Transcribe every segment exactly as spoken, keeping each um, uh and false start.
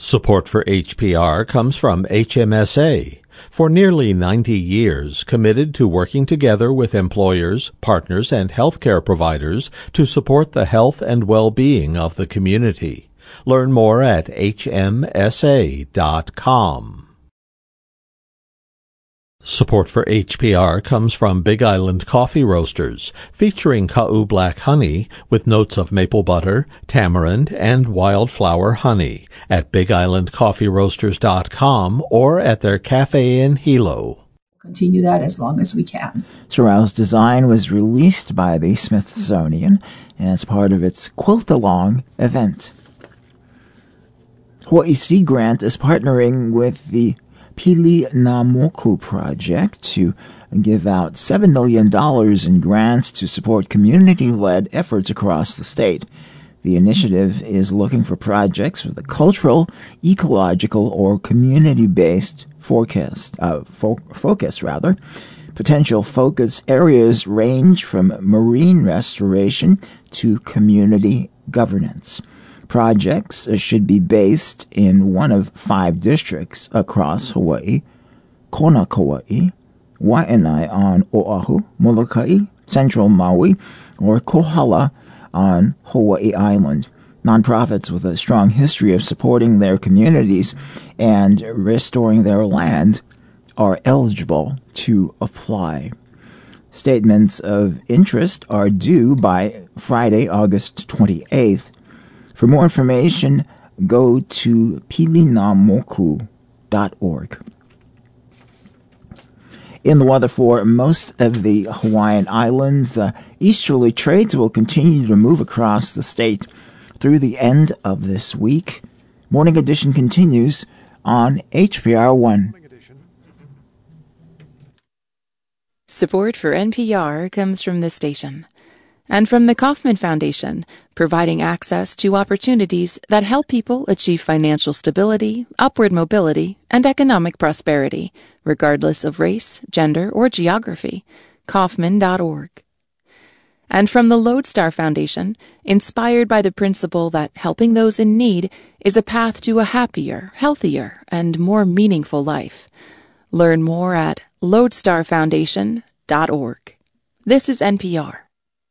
Support for H P R comes from H M S A. For nearly ninety years, committed to working together with employers, partners, and healthcare providers to support the health and well-being of the community. Learn more at H M S A dot com. Support for H P R comes from Big Island Coffee Roasters, featuring Ka'u Black Honey with notes of maple butter, tamarind, and wildflower honey at Big Island Coffee Roasters dot com or at their cafe in Hilo. Continue that as long as we can. Sorrel's design was released by the Smithsonian as part of its Quilt-A-Long event. Hawaii Sea Grant is partnering with the Pili na Moku project to give out seven million dollars in grants to support community-led efforts across the state. The initiative is looking for projects with a cultural, ecological, or community-based forecast, uh, fo- focus. Rather. Potential focus areas range from marine restoration to community governance. Projects should be based in one of five districts across Hawaii: Kona Kauai, Waianae on Oahu, Molokai, Central Maui, or Kohala on Hawaii Island. Nonprofits with a strong history of supporting their communities and restoring their land are eligible to apply. Statements of interest are due by Friday, August twenty-eighth. For more information, go to pili na moku dot org. In the weather for most of the Hawaiian Islands, uh, easterly trades will continue to move across the state through the end of this week. Morning Edition continues on H P R one. Support for N P R comes from this station and from the Kauffman Foundation, providing access to opportunities that help people achieve financial stability, upward mobility, and economic prosperity, regardless of race, gender, or geography. Kauffman dot org. And from the Lodestar Foundation, inspired by the principle that helping those in need is a path to a happier, healthier, and more meaningful life. Learn more at lodestar foundation dot org. This is N P R.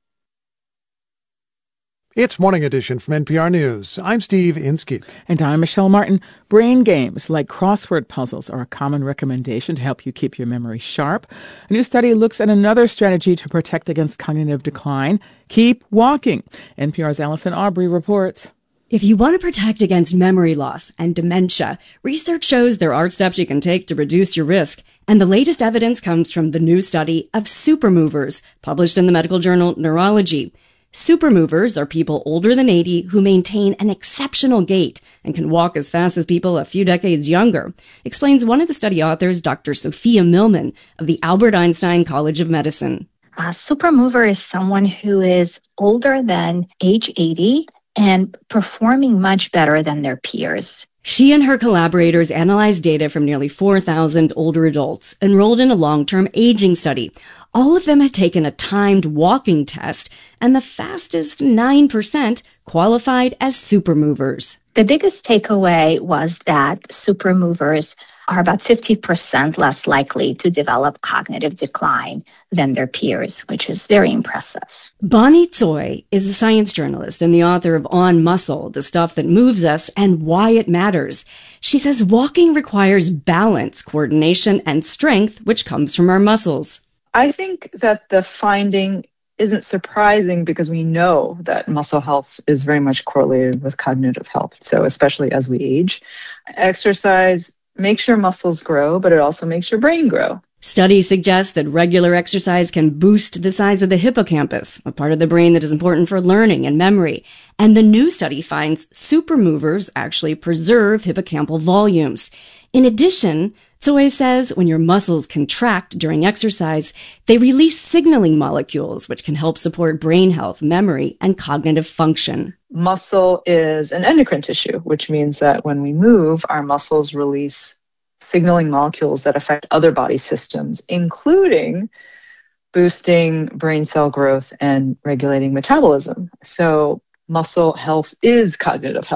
It's Morning Edition from N P R News. I'm Steve Inskeep. And I'm Michelle Martin. Brain games like crossword puzzles are a common recommendation to help you keep your memory sharp. A new study looks at another strategy to protect against cognitive decline. Keep walking. N P R's Allison Aubrey reports. If you want to protect against memory loss and dementia, research shows there are steps you can take to reduce your risk. And the latest evidence comes from the new study of supermovers, published in the medical journal Neurology. Supermovers are people older than eighty who maintain an exceptional gait and can walk as fast as people a few decades younger, explains one of the study authors, Doctor Sophia Millman of the Albert Einstein College of Medicine. A supermover is someone who is older than age eighty and performing much better than their peers. She and her collaborators analyzed data from nearly four thousand older adults enrolled in a long-term aging study. All of them had taken a timed walking test, and the fastest nine percent qualified as supermovers. The biggest takeaway was that supermovers are about fifty percent less likely to develop cognitive decline than their peers, which is very impressive. Bonnie Tsoi is a science journalist and the author of On Muscle, the stuff that moves us and why it matters. She says walking requires balance, coordination, and strength, which comes from our muscles. I think that the finding isn't surprising because we know that muscle health is very much correlated with cognitive health. So especially as we age, exercise makes your muscles grow, but it also makes your brain grow. Studies suggest that regular exercise can boost the size of the hippocampus, a part of the brain that is important for learning and memory. And the new study finds supermovers actually preserve hippocampal volumes. In addition, Tsoi says when your muscles contract during exercise, they release signaling molecules, which can help support brain health, memory, and cognitive function. Muscle is an endocrine tissue, which means that when we move, our muscles release signaling molecules that affect other body systems, including boosting brain cell growth and regulating metabolism. So muscle health is cognitive health.